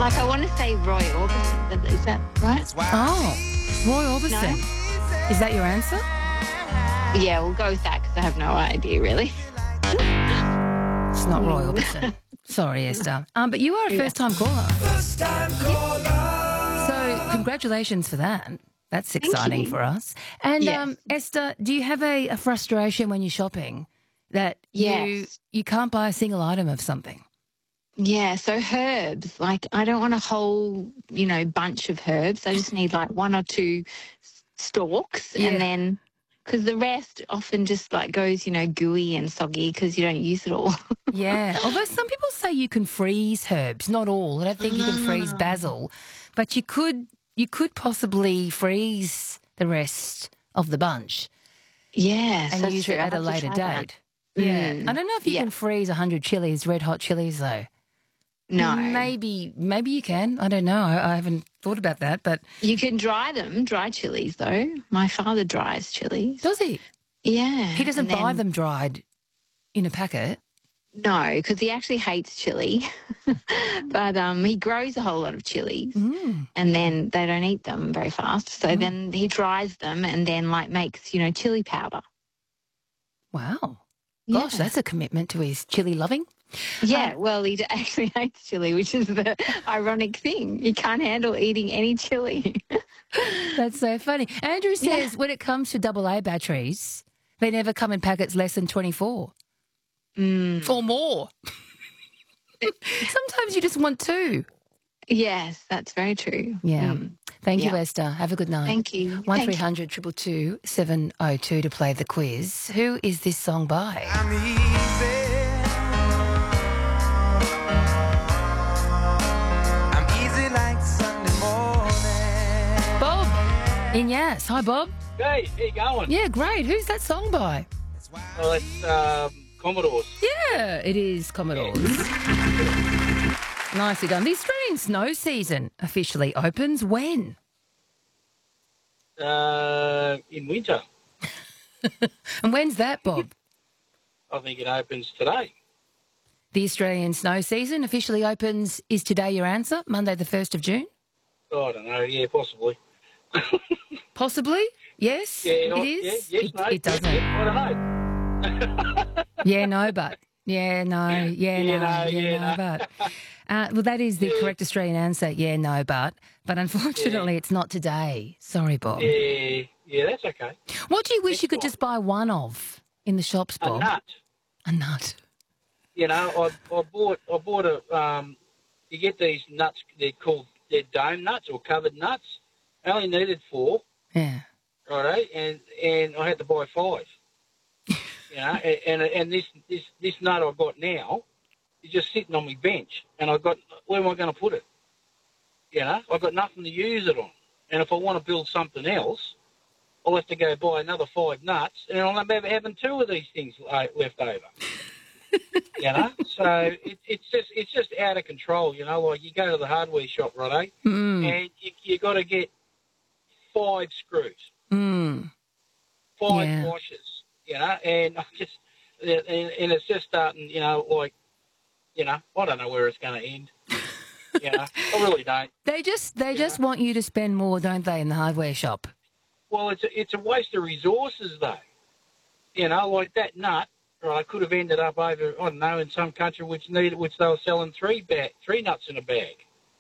Like, I want to say Roy Orbison, but is that right? Oh, Roy Orbison. No? Is that your answer? Yeah, we'll go with that because I have no idea, really. It's not Roy Orbison. Sorry, Esther. But you are a first-time caller. So congratulations for that. That's exciting you. for us. And Yes. Esther, do you have a frustration when you're shopping that Yes. you can't buy a single item of something? Yeah, so herbs. Like, I don't want a whole, bunch of herbs. I just need like one or two stalks, Yeah. and then because the rest often just like goes, gooey and soggy because you don't use it all. Yeah, although some people say you can freeze herbs, not all. I don't think you can freeze basil, but you could possibly freeze the rest of the bunch Yes, and that's use true. it I'll at a have to later try that. date. Yeah, I don't know if you Yeah. can freeze 100 chilies, red hot chilies, though. No. Maybe you can. I don't know. I haven't thought about that, but You can dry them, dry chilies, though. My father dries chilies. does he? Yeah. He doesn't and buy then- them dried in a packet. No, because he actually hates chili. But he grows a whole lot of chilies, and then they don't eat them very fast. So then he dries them and then, makes, chili powder. Wow. Yeah. Gosh, that's a commitment to his chili loving. Yeah, well, he actually hates chili, which is the ironic thing. He can't handle eating any chili. That's so funny. Andrew says when it comes to AA batteries, they never come in packets less than 24 or more. Sometimes you just want two. Yes, that's very true. Yeah. Thank you, Yeah. Esther. Have a good night. Thank you. 1300 222 702 to play the quiz. Who is this song by? I'm easy. I'm easy like Sunday morning. Bob in Yass. Hi, Bob. Hey, how you going? Yeah, great. Who's that song by? Well, it's Commodores. Yeah, it is Commodores. Nicely done. The Australian snow season officially opens when? In winter. And when's that, Bob? I think it opens today. The Australian snow season officially opens. Is today your answer? Monday the 1st of June? Oh, I don't know. Yeah, possibly. Possibly? Yes, Yeah, it is. Yeah, yes, no. It doesn't. Yeah, I don't know. Yeah, no, but. Yeah, no. Yeah, Yeah, no. no, Yeah, no, but. Well, that is the correct Australian answer. Yeah, no, but. But unfortunately, it's not today. Sorry, Bob. Yeah, that's okay. What do you wish It's you could fine. just buy one of in the shops, A Bob? nut. A nut. You know, I bought a. You get these nuts. They're dome nuts or covered nuts. I only needed 4. Yeah. Righto, and I had to buy 5. You know, and this nut I've got now is just sitting on my bench, and where am I going to put it? You know, I've got nothing to use it on, and if I want to build something else, I'll have to go buy another 5 nuts, and I'll be having 2 of these things left over. You know, so it's just out of control. You know, like you go to the hardware shop, righto, and you got to get 5 screws. 5 Yeah. washers, you know, and it's just starting, you know, like, you know, I don't know where it's going to end. You know, I really don't. They just want you to spend more, don't they, in the hardware shop? Well, it's a waste of resources, though. You know, like that nut, right, could have ended up over, I don't know, in some country which they were selling 3 nuts in a bag.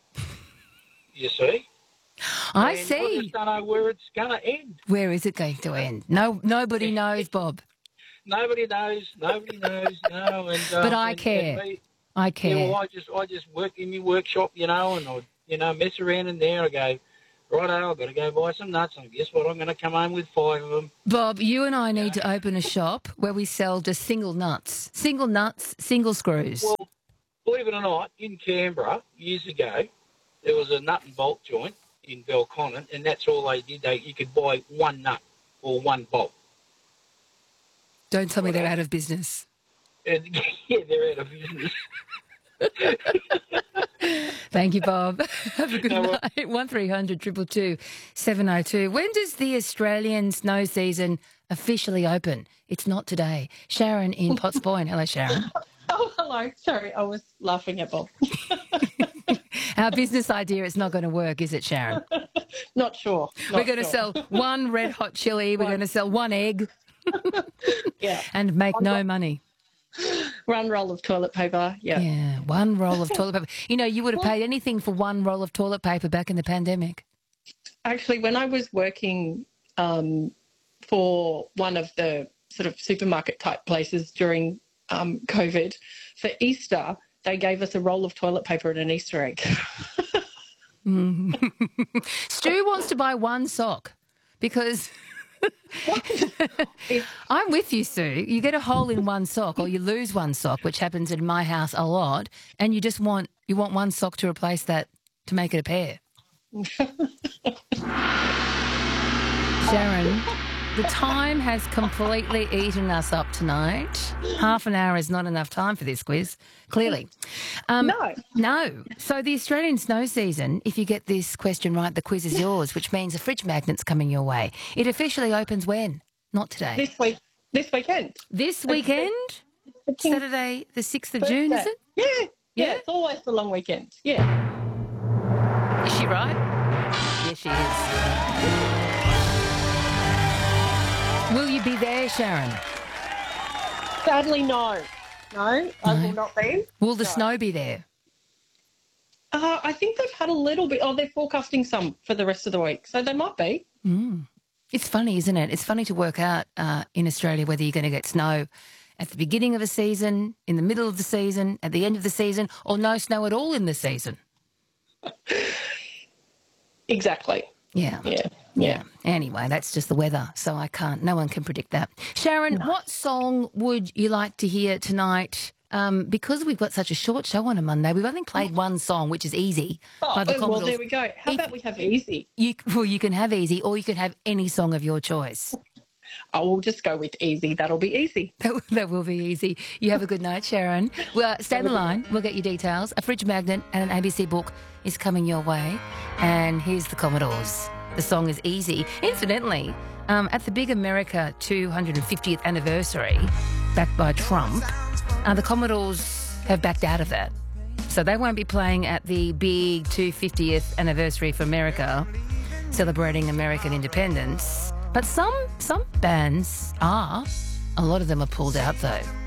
You see? I And I see. just don't know where it's going to end. Where is it going to end? No, nobody knows, Bob. Nobody knows, you know. And, But I and care. me, I care. Yeah, well, I just work in my workshop, you know, and I, you know, mess around in there. I go, righto, I've got to go buy some nuts, and guess what? I'm going to come home with 5 of them. Bob, you and I need to open a shop where we sell just single nuts, single screws. Well, believe it or not, in Canberra years ago, there was a nut and bolt joint in Belconnen, and that's all they did. You could buy 1 nut or 1 bolt. Don't tell me they're out of business. And yeah, they're out of business. Thank you, Bob. Have a good No, well- night. 1300 222 702. When does the Australian snow season officially open? It's not today. Sharon in Potts Point. Hello, Sharon. Oh, hello. Sorry, I was laughing at Bob. Our business idea is not going to work, is it, Sharon? Not sure. We're going to sell one red hot chili. We're going to sell one egg. Yeah. And make no money. One roll of toilet paper. Yeah. Yeah, one roll of toilet paper. You know, you would have paid anything for one roll of toilet paper back in the pandemic. Actually, when I was working for one of the sort of supermarket type places during COVID, for Easter, they gave us a roll of toilet paper and an Easter egg. Stu wants to buy one sock because I'm with you, Sue. You get a hole in one sock or you lose one sock, which happens in my house a lot, and you want one sock to replace that to make it a pair. Sharon, the time has completely eaten us up tonight. Half an hour is not enough time for this quiz, clearly. No. So the Australian snow season, if you get this question right, the quiz is yours, which means a fridge magnet's coming your way. It officially opens when? Not today. This weekend. This weekend? Saturday the 6th of June, is it? Yeah, it's always the long weekend. Yeah. Is she right? Yes, she is. Will you be there, Sharon? Sadly, no. No, I will not be. Will the snow be there? I think they've had a little bit. Oh, they're forecasting some for the rest of the week, so they might be. It's funny, isn't it? It's funny to work out in Australia whether you're going to get snow at the beginning of a season, in the middle of the season, at the end of the season, or no snow at all in the season. Exactly. Yeah. Anyway, that's just the weather, so no one can predict that. Sharon, what song would you like to hear tonight? Because we've got such a short show on a Monday, we've only played one song, which is Easy by the Commodores. Well, there we go. How about we have Easy? You can have Easy, or you can have any song of your choice. I will just go with Easy. That'll be easy. That will be easy. You have a good night, Sharon. Well, stay on the line. We'll get your details. A fridge magnet and an ABC book is coming your way. And here's the Commodores. The song is Easy. Incidentally, at the Big America 250th anniversary, backed by Trump, the Commodores have backed out of that. So they won't be playing at the big 250th anniversary for America, celebrating American independence. But some bands are. A lot of them are pulled out, though.